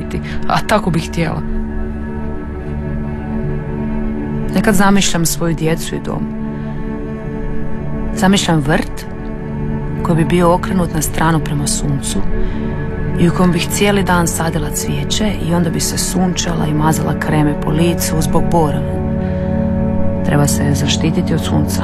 živjeti, a tako bih htjela. Nekad zamišljam svoju djecu i dom. Zamišljam vrt koji bi bio okrenut na stranu prema suncu i u kojem bih cijeli dan sadila cvijeće i onda bi se sunčala i mazala kreme po licu zbog bora. Treba se zaštititi od sunca.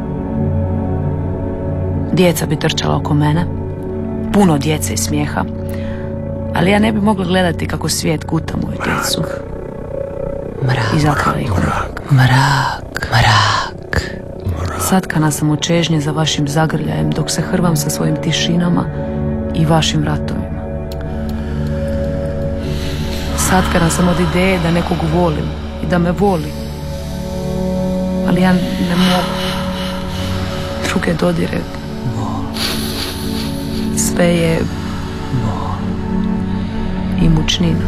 Djeca bi trčala oko mene, puno djece i smijeha, ali ja ne bi mogla gledati kako svijet guta moju djecu. I zatvara ih u mrak. Mrak. Satkana sam od čežnje za vašim zagrljajem dok se hrvam sa svojim tišinama i vašim vratovima. Satkana sam od ideje da nekog volim i da me voli, ali ja ne mogu. Druge dodire. Sve je i mučnina.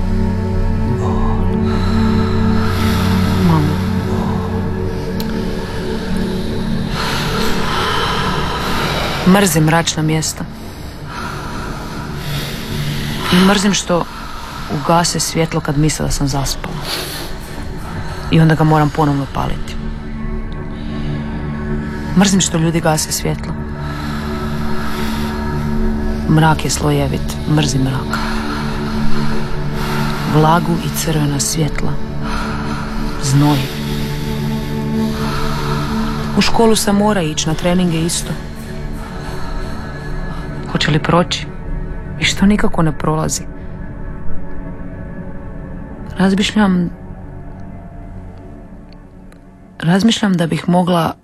Mamo. Mrzim mračna mjesta. I mrzim što ugase svjetlo kad misle da sam zaspala. I onda ga moram ponovno paliti. Mrzim što ljudi gase svjetlo. Mrak je slojevit, mrzim mrak. Vlagu i crvena svjetla. Znoj. U školu sam mora ići, na treninge isto. Hoće li proći? I što nikako ne prolazi? Razmišljam da bih mogla,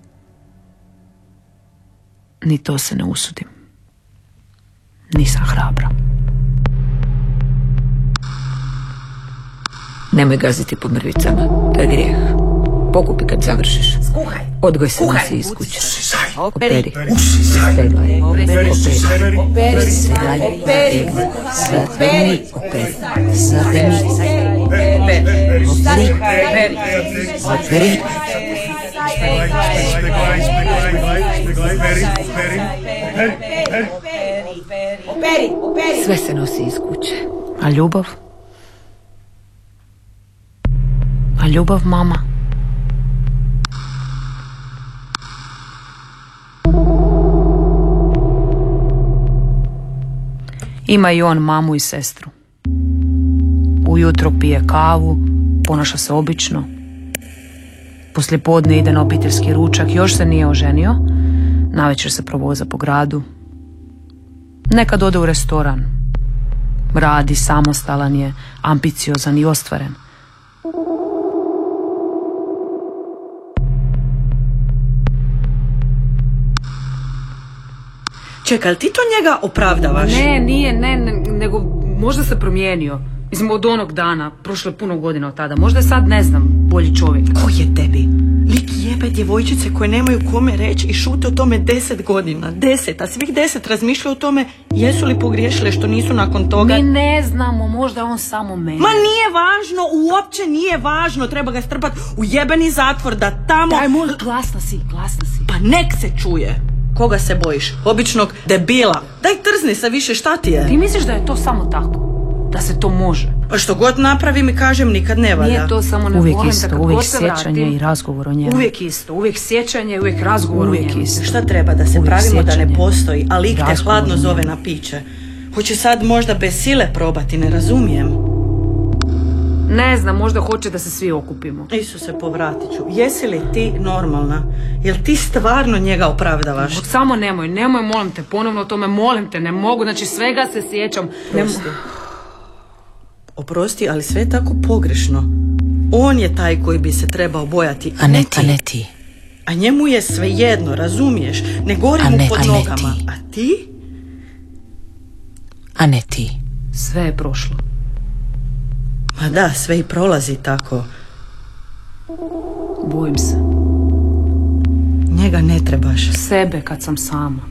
ni to se ne usudim. Nisam hrabra. Nemoj gaziti po mrvicama, to je grijeh. Pokupi kad završiš. Skuhaj. Odgoj se nosi iz kuće. Operi. Operi. Speglaj. Operi. Speglaj. Operi. Operi. Sve se nosi iz kuće. A ljubav? A ljubav, mama? Ima i on mamu i sestru. Ujutro pije kavu, ponaša se obično. Poslijepodne ide na obiteljski ručak, još se nije oženio. Navečer se provoza po gradu. Nekad ode u restoran. Radi, samostalan je, ambiciozan i ostvaren. Čekaj, ti to njega opravdavaš? Ne, nego možda se promijenio. Mislim, od onog dana, prošlo je puno godina od tada. Možda je sad, ne znam, bolji čovjek. Ko je tebi? Lik jebe djevojčice koje nemaju kome reći i šute o tome 10 godina. 10, a svih 10 razmišljaju o tome jesu li pogriješile što nisu nakon toga. Mi ne znamo, možda on samo meni. Ma nije važno, uopće nije važno. Treba ga strpati u jebeni zatvor da tamo... Daj, molim, glasna si. Pa nek se čuje. Koga se bojiš? Običnog debila. Daj trzni se više, šta ti je? Ti misliš da je to samo tako? Da se to može? Pa što god napravim i kažem nikad ne valja. Nije to samo ne uvijek volim isto, da kad uvijek god se sjećanje vratim, i razgovor o njemu. Uvijek isto, Uvijek sjećanje i uvijek razgovor o njemu. Isto. Šta treba, da se Uvijek pravimo da ne sjećanje. postoji, a lik te Razgovor hladno o njemu. zove na piće. Hoće sad možda bez sile probati, ne razumijem. Ne znam, možda hoće da se svi okupimo. Isuse, povratit ću. Jesi li ti normalna? Jel ti stvarno njega opravdavaš? Samo nemoj, molim te, ponovno o tome, molim te, ne mogu, znači svega se sjećam. Oprosti, ali sve je tako pogrešno. On je taj koji bi se trebao bojati, A ne ti. A njemu je svejedno, razumiješ? Ne gori mu pod nogama. ti. A ti? A ne ti. Sve je prošlo. Ma da, sve i prolazi tako. Bojim se. Njega ne trebaš. Sebe kad sam sama.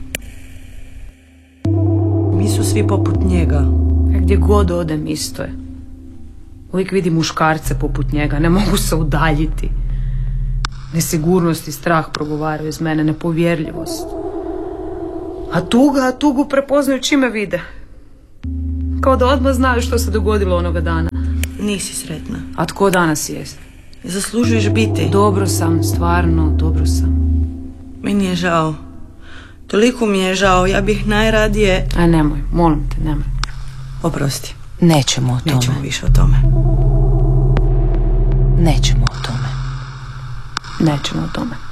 Mi su svi poput njega. Gdje god odem isto je. Uvijek vidim muškarce poput njega, ne mogu se udaljiti. Nesigurnost i strah progovaraju iz mene, nepovjerljivost. A tugu prepoznaju čime vide. Kao da odmah znaju što se dogodilo onoga dana. Nisi sretna. A tko danas jest? Zaslužuješ biti. Dobro sam, stvarno, dobro sam. Meni je žao. Toliko mi je žao, ja bih najradije... Aj, nemoj, molim te, nemoj. Oprosti. Nećemo o tome. Nećemo više o tome. Nećemo o tome. Nećemo o tome.